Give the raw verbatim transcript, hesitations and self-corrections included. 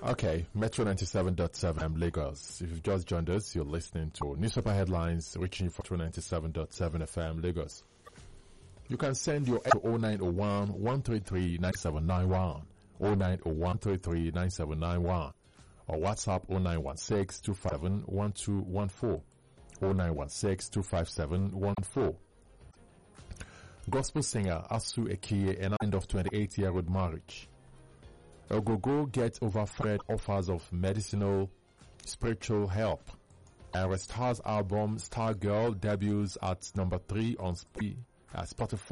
Okay, Metro ninety-seven point seven Lagos. If you've just joined us, you're listening to newspaper headlines reaching for Metro ninety-seven point seven F M Lagos. You can send your to oh nine oh one, one three three, nine seven nine one, oh nine oh one, one three three, nine seven nine one, or WhatsApp oh nine one six, two five seven, one two one four, oh nine one six, two five seven, one four. Gospel singer Asu Ekiye and end of twenty-eight-year-old marriage. Ogogo gets over five offers of medicinal, spiritual help. And Star's album Star Girl debuts at number three on Spotify